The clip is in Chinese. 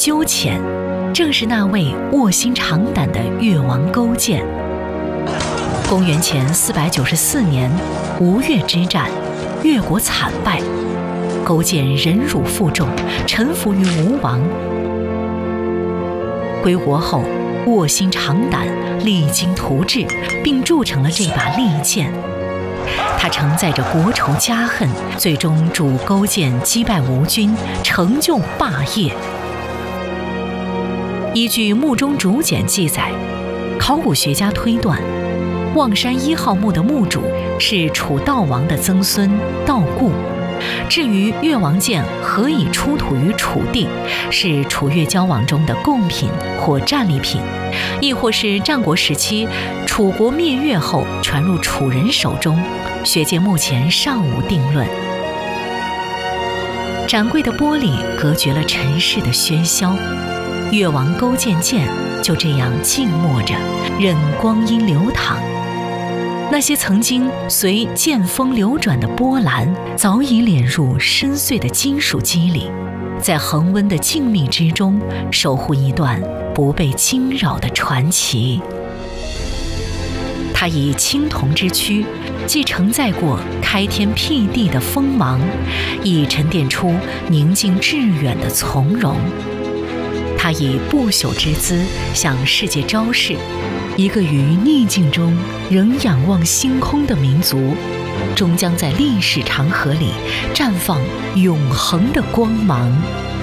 修浅，正是那位卧薪尝胆的越王勾践。公元前494年吴越之战，越国惨败，勾践忍辱负重，臣服于吴王。归国后，卧薪尝胆，励精图治，并铸成了这把利剑。他承载着国仇家恨，最终助勾践击败吴军，成就霸业。依据墓中竹简记载，考古学家推断，望山1号墓的墓主是楚悼王的曾孙悼固。至于越王剑何以出土于楚地，是楚越交往中的贡品或战利品，亦或是战国时期楚国灭越后传入楚人手中，学界目前尚无定论。展柜的玻璃隔绝了尘世的喧嚣，越王勾践剑就这样静默着，任光阴流淌。那些曾经随剑锋流转的波澜，早已敛入深邃的金属肌理，在恒温的静谧之中，守护一段不被惊扰的传奇。它以青铜之躯，既承载过开天辟地的锋芒，亦沉淀出宁静致远的从容。它以不朽之姿向世界昭示，一个于逆境中仍仰望星空的民族，终将在历史长河里绽放永恒的光芒。